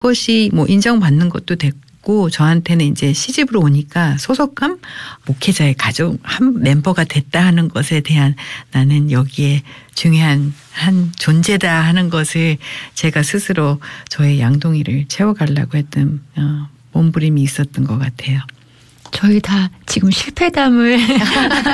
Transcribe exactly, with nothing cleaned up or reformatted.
그것이 뭐 인정받는 것도 됐고 저한테는 이제 시집으로 오니까 소속감, 목회자의 가족 한 멤버가 됐다 하는 것에 대한 나는 여기에 중요한 한 존재다 하는 것을 제가 스스로 저의 양동이를 채워가려고 했던 어, 몸부림이 있었던 것 같아요. 저희 다 지금 실패담을